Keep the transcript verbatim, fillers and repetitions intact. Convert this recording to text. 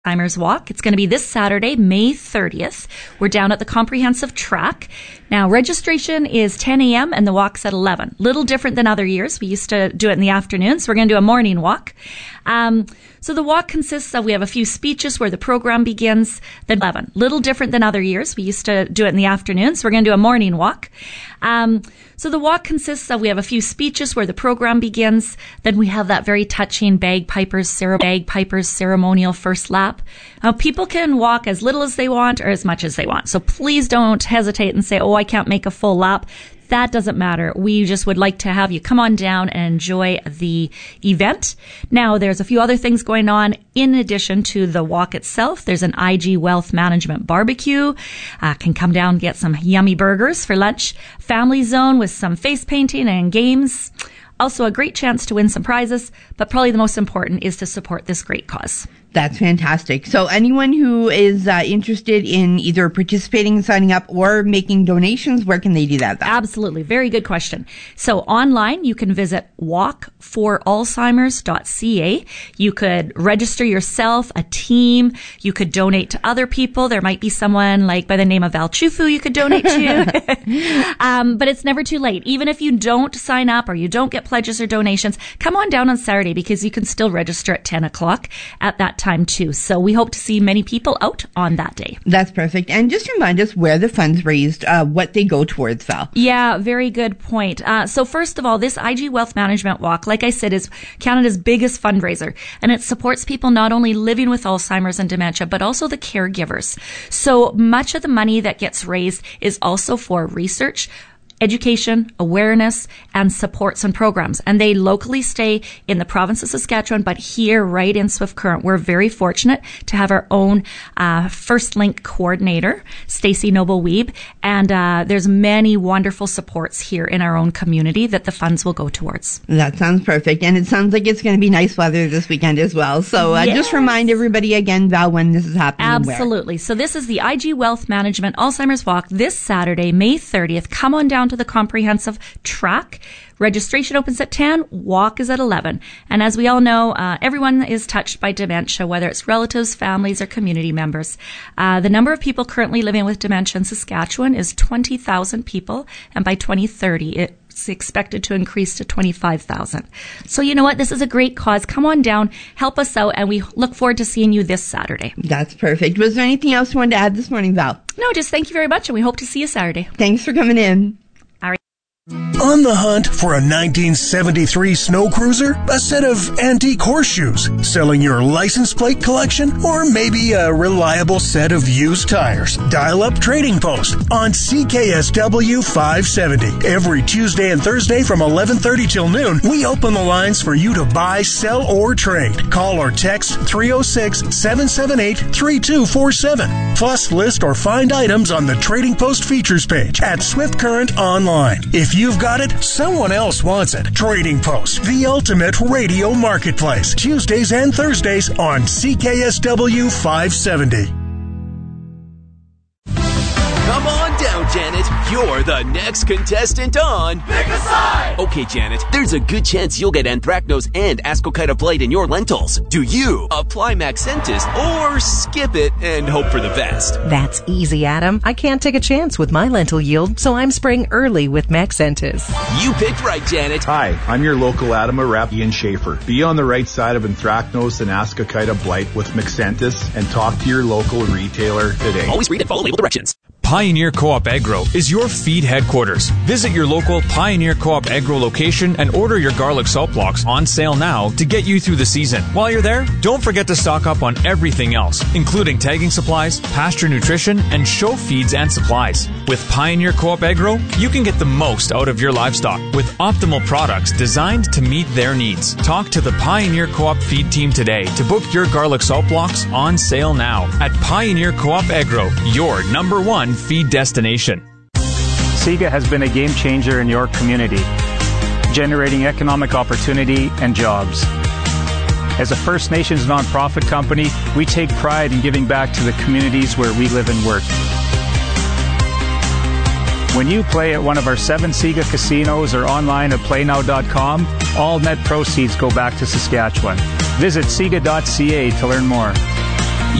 Alzheimer's Walk. It's going to be this Saturday, May thirtieth. We're down at the Comprehensive Track. Now, registration is ten a.m. and the walk's at eleven. Little different than other years. We used to do it in the afternoon, so we're going to do a morning walk. Um, so the walk consists of, we have a few speeches where the program begins, then eleven. Little different than other years. We used to do it in the afternoon, so we're going to do a morning walk. Um, so the walk consists of, we have a few speeches where the program begins, then we have that very touching bagpipers, cere- bagpipers ceremonial first lap. Now, people can walk as little as they want or as much as they want. So please don't hesitate and say, oh, I can't make a full lap. That doesn't matter. We just would like to have you come on down and enjoy the event. Now, there's a few other things going on in addition to the walk itself. There's an I G Wealth Management barbecue. Uh, can come down and get some yummy burgers for lunch. Family zone with some face painting and games. Also a great chance to win some prizes, but probably the most important is to support this great cause. That's fantastic. So anyone who is uh, interested in either participating and signing up or making donations, where can they do that, Val? Absolutely. Very good question. So online, you can visit walk for alzheimers dot c a. You could register yourself, a team. You could donate to other people. There might be someone like by the name of Val Chufu you could donate to. um, but it's never too late. Even if you don't sign up or you don't get pledges or donations, come on down on Saturday because you can still register at ten o'clock at that time too. So we hope to see many people out on that day. That's perfect. And just remind us where the funds raised, uh, what they go towards, Val. Yeah, very good point. Uh, so first of all, this I G Wealth Management Walk, like I said, is Canada's biggest fundraiser. And it supports people not only living with Alzheimer's and dementia, but also the caregivers. So much of the money that gets raised is also for research, education, awareness, and supports and programs. And they locally stay in the province of Saskatchewan, but here right in Swift Current, we're very fortunate to have our own uh, First Link coordinator, Stacey Noble-Weeb. And uh, there's many wonderful supports here in our own community that the funds will go towards. That sounds perfect. And it sounds like it's going to be nice weather this weekend as well. So uh, yes. Just remind everybody again, Val, when this is happening. Absolutely. So this is the I G Wealth Management Alzheimer's Walk this Saturday, May thirtieth. Come on down to the Comprehensive Track. Registration opens at ten, walk is at eleven. And as we all know, uh, everyone is touched by dementia, whether it's relatives, families, or community members. Uh, the number of people currently living with dementia in Saskatchewan is twenty thousand people, and by twenty thirty, it's expected to increase to twenty-five thousand. So you know what? This is a great cause. Come on down, help us out, and we look forward to seeing you this Saturday. That's perfect. Was there anything else you wanted to add this morning, Val? No, just thank you very much, and we hope to see you Saturday. Thanks for coming in. On the hunt for a nineteen seventy-three snow cruiser, a set of antique horseshoes, selling your license plate collection, or maybe a reliable set of used tires? Dial up Trading Post on C K S W five seventy. Every Tuesday and Thursday from eleven thirty till noon, we open the lines for you to buy, sell, or trade. Call or text three oh six, seven seven eight, three two four seven. Plus, list or find items on the Trading Post features page at Swift Current Online. If you've got it, someone else wants it. Trading Post, the ultimate radio marketplace. Tuesdays and Thursdays on C K S W five seventy. Come on down, Janet. You're the next contestant on Pick a Side. Okay, Janet, there's a good chance you'll get anthracnose and ascochyta blight in your lentils. Do you apply Maxentis or skip it and hope for the best? That's easy, Adam. I can't take a chance with my lentil yield, so I'm spraying early with Maxentis. You picked right, Janet. Hi, I'm your local Adama rep, Ian Schaefer. Be on the right side of anthracnose and ascochyta blight with Maxentis and talk to your local retailer today. Always read and follow label directions. Pioneer Co-op Agro is your feed headquarters. Visit your local Pioneer Co-op Agro location and order your garlic salt blocks on sale now to get you through the season. While you're there, don't forget to stock up on everything else, including tagging supplies, pasture nutrition, and show feeds and supplies. With Pioneer Co-op Agro, you can get the most out of your livestock with optimal products designed to meet their needs. Talk to the Pioneer Co-op feed team today to book your garlic salt blocks on sale now at Pioneer Co-op Agro, your number one feed destination. SIGA has been a game changer in your community, generating economic opportunity and jobs. As a First Nations nonprofit company, we take pride in giving back to the communities where we live and work. When you play at one of our seven SIGA casinos or online at play now dot com, all net proceeds go back to Saskatchewan. Visit siga dot c a to learn more.